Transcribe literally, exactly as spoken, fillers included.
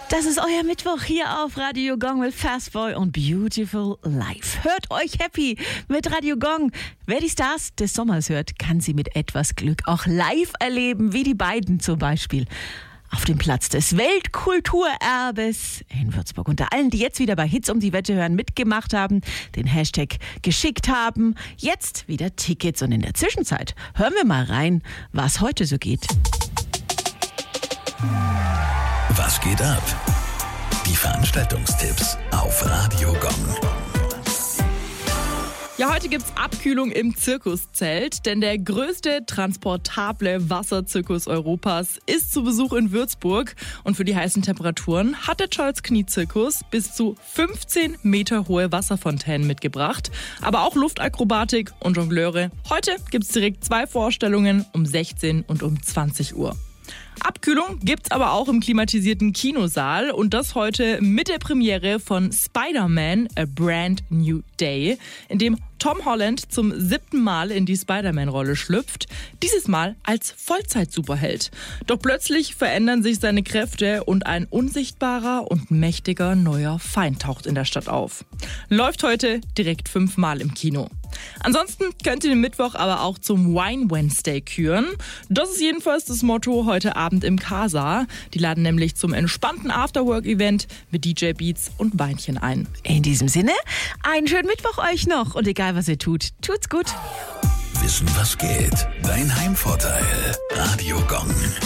Das ist euer Mittwoch hier auf Radio Gong mit Fastboy und Beautiful Life. Hört euch happy mit Radio Gong. Wer die Stars des Sommers hört, kann sie mit etwas Glück auch live erleben, wie die beiden zum Beispiel auf dem Platz des Weltkulturerbes in Würzburg. Unter allen, die jetzt wieder bei Hits um die Wette hören, mitgemacht haben, den Hashtag geschickt haben, jetzt wieder Tickets. Und in der Zwischenzeit hören wir mal rein, was heute so geht. Was geht ab? Die Veranstaltungstipps auf Radio Gong. Ja, heute gibt's Abkühlung im Zirkuszelt, denn der größte transportable Wasserzirkus Europas ist zu Besuch in Würzburg. Und für die heißen Temperaturen hat der Charles Knie Zirkus bis zu fünfzehn Meter hohe Wasserfontänen mitgebracht. Aber auch Luftakrobatik und Jongleure. Heute gibt's direkt zwei Vorstellungen um sechzehn und um zwanzig Uhr. Abkühlung gibt's aber auch im klimatisierten Kinosaal und das heute mit der Premiere von Spider-Man: A Brand New Day, in dem Tom Holland zum siebten Mal in die Spider-Man-Rolle schlüpft, dieses Mal als Vollzeit-Superheld. Doch plötzlich verändern sich seine Kräfte und ein unsichtbarer und mächtiger neuer Feind taucht in der Stadt auf. Läuft heute direkt fünfmal im Kino. Ansonsten könnt ihr den Mittwoch aber auch zum Wine Wednesday küren. Das ist jedenfalls das Motto heute Abend im Casa. Die laden nämlich zum entspannten Afterwork-Event mit D J-Beats und Weinchen ein. In diesem Sinne, einen schönen Mittwoch euch noch und egal was ihr tut, tut's gut. Wissen, was geht? Dein Heimvorteil. Radio Gong.